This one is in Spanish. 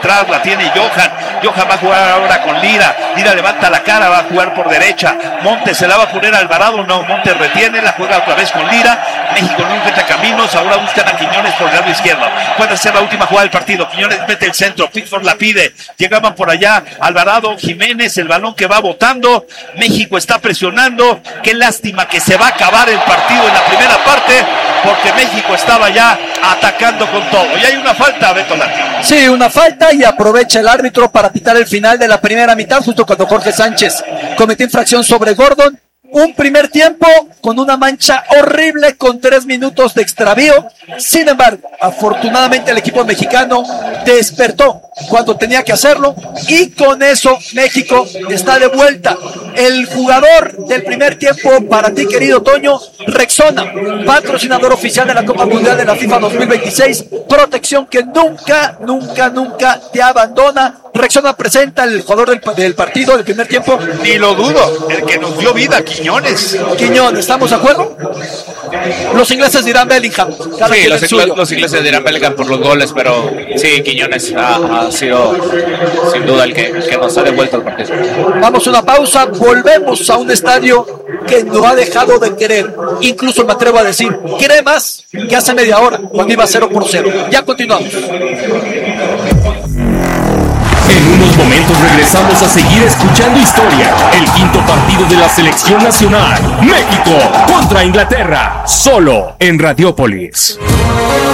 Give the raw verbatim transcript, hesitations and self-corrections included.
atrás, la tiene Johan. Johan va a jugar ahora con Lira. Lira levanta la cara, va a jugar por derecha. Montes se la va a poner a Alvarado, no, Montes retiene, la juega otra vez con Lira. México no encuentra caminos, ahora buscan a Quiñones por el lado izquierdo. Puede ser la última jugada del partido. Quiñones mete el centro, Pickford la pide. Llegaban por allá Alvarado, Jiménez, el balón que va botando. México está presionando. Qué lástima que se va a acabar el partido en la primera parte, porque México estaba ya atacando con todo. Y hay una falta, Beto Lati. Sí, una falta, y aprovecha el árbitro para pitar el final de la primera mitad, justo cuando Jorge Sánchez cometió infracción sobre Gordon. Un primer tiempo con una mancha horrible, con tres minutos de extravío. Sin embargo, afortunadamente el equipo mexicano despertó cuando tenía que hacerlo, y con eso México está de vuelta. El jugador del primer tiempo para ti, querido Toño, Rexona, patrocinador oficial de la Copa Mundial de la FIFA dos mil veintiséis, protección que nunca, nunca, nunca te abandona. Rexona presenta el jugador del, del partido del primer tiempo. Ni lo dudo, el que nos dio vida, Quiñones. Quiñones, ¿estamos de acuerdo? Los ingleses dirán Bellingham. Sí, los, ingl- los ingleses dirán Bellingham por los goles, pero sí, Quiñones ha, ha sido sin duda el que, que nos ha devuelto el partido. Vamos a una pausa, volvemos a un estadio que no ha dejado de querer. Incluso me atrevo a decir, quiere más que hace media hora, cuando iba cero por cero. Ya continuamos. En unos momentos regresamos a seguir escuchando historia. El quinto partido de la selección nacional. México contra Inglaterra. Solo en Radiópolis.